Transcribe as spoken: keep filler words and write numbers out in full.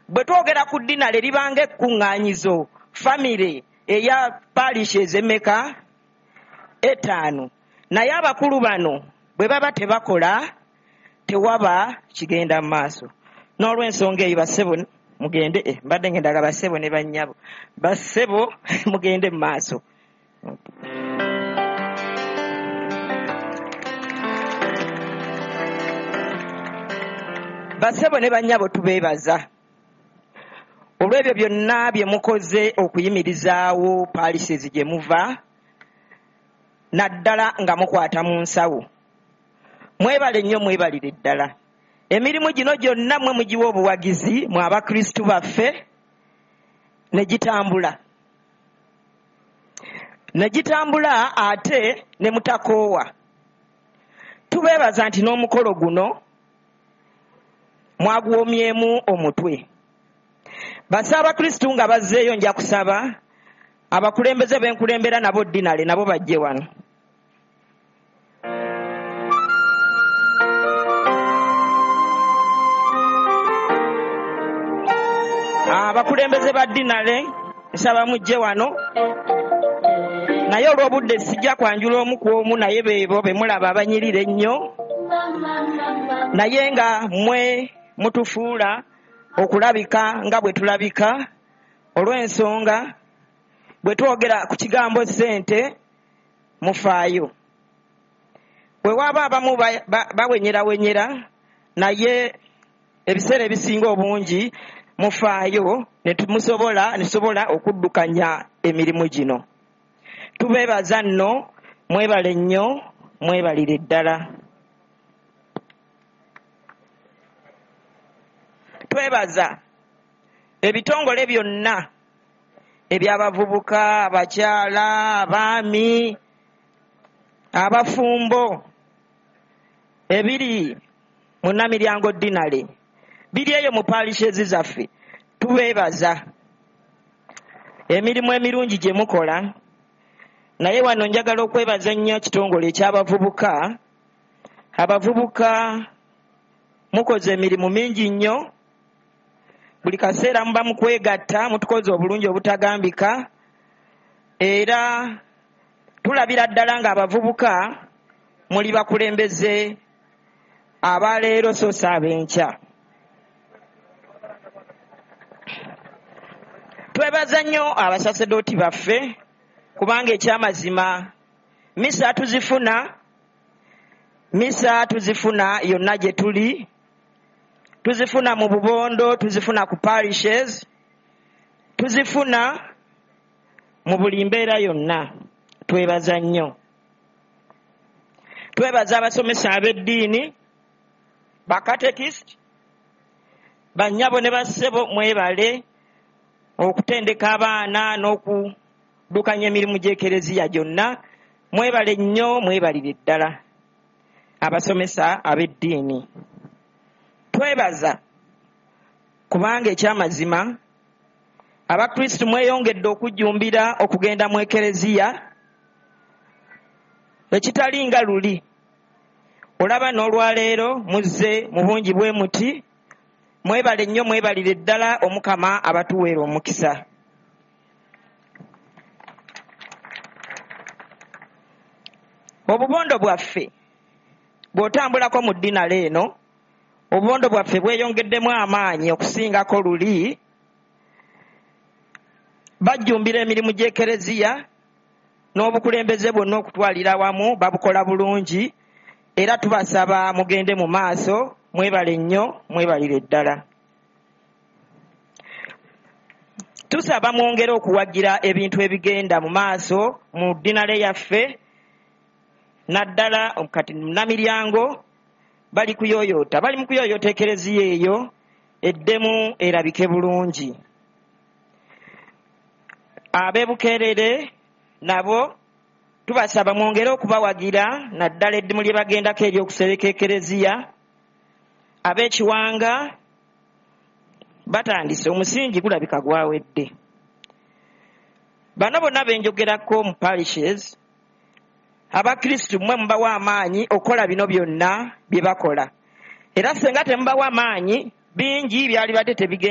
bwe twogera ku dinale libanga ekkuŋŋaanyizo famire eya parishes emeka etaano, naye abakulu bano bwe baba tebakola tewaba kigenda mu maaso. N'olw'ensonga eyo bassebo mugende eh, mbadde ngendaga bassebo ne bannyabo bassebo mugende mu maaso. Bassebo ne bannyabo tubeebaza olw'ebyo byonna bye mukoze okuyimirizaawo parishes gye muva naddala nga mukwata mu nsawo. Mwebale nnyo, mwebalire ddala. Emirimu gino gyonna mwe mugiwa obuwagizi mu abakristu baffe ne gitambula ne gitambula ate ne mutakoowa. Tubeebaza nti n'omukolo guno mwaguwomyemu omutwe. Basa abakristu nga bazzeeyo nja kusaba abakulembeze b'enkulembera nabo dinale nabo bajje wano. Abakulembeze ba dinale nsaba mujje wano, naye olw'obudde sijja kwanjula omu ku omu, naye beebo be mulaba abanyirira ennyo, naye nga mmwe mutufuula okulabika nga bwe tulabika olw'ensonga bwe twogera ku kigambo ssente mufaayo. Bwe waba abamu bawenyerawenyera, naye ebiseera ebisinga obungi mufaayo ne tumusobola ne tusobola okuddukanya emirimu gino. Tubeebaza nno, mwebale nnyo, mwebalire ddala. Twebaza ebitongole byonna eby'abavubuka, abakyala, abaami, abafumbo ebiri mu Namiryango dinale biri eyo mu parishes zaffe. Tubeebaza emirimu emirungi gye mukola, naye wano njagala okwebaza ennyo ekitongole eky'abavubuka. Abavubuka mukoze emirimu mingi nnyo, buli kaseera muba mu kwegatta, mutukoze obulungi obutagambika, era tulabira ddala ng'abavubuka muli bakulembeze abaleero so si ab'enkya. Twebaza nnyo abasasedooti baffe kubanga ekyamazima misa tuzifuna misa tuzifuna yonna gye tuli, tuzifuna mu bubondo, tuzifuna ku parishes, tuzifuna mu buli mbeera yonna. Twebaza nnyo. Twebaza abasomesa ab'eddiini, bakatekist, bannyabo ne bassebo, mwebale okutendeka abaana n'okudukanya emirimu gy'ekereziya gyonna. Mwebale nnyo, mwebalire ddala abasomesa ab'eddiini. Twebaza kubanga ekyamazima abakristu mweyongedde okujjumbira okugenda mu ekereziya ekitali nga luli. Olaba n'olwaleero muzze mu bungi bwe muti. Mwebale nnyo, mwebalire ddala, Omukama abatuweera omukisa. Obubondo bwaffe bw'otambulako mu dinale eno, obubondo bwaffe bweyongeddemu amaanyi okusingako luli. Bajjumbira emirimu gy'ekereziya n'obukulembeze bwonna okutwalira wamu, babukola bulungi, era tubasaba mugende mu maaso. Mwebale nnyo, mwebalire ddala. Tusaba mwongere okuwagira ebintu ebigenda mu maaso mu dinale yaffe, naddala kati Namiryango bali kuyoyoota, bali mu kuyoyoota ekereziya eyo eddemu erabike bulungi. Ab'Ebukeerere nabo tubasaba mwongere okubawagira naddala eddimu lye bagendako ery'okusereka ekereziya. Ab'Ekiwanga batandise, omusingi gulabika gwawedde. Bano bonna benjogerako mu parishes, abakristu mmwe mubawa amaanyi okukola bino byonna bye bakola, era senga temubawa amaanyi bingi byali badde tebigenda